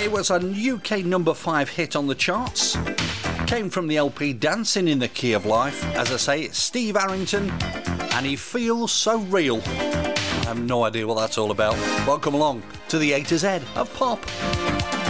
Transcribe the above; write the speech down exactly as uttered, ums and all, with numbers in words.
It was a U K number five hit on the charts. Came from the L P Dancing in the Key of Life. As I say, it's Steve Arrington, and he feels so real. I have no idea what that's all about. Welcome along to the A to Z of Pop.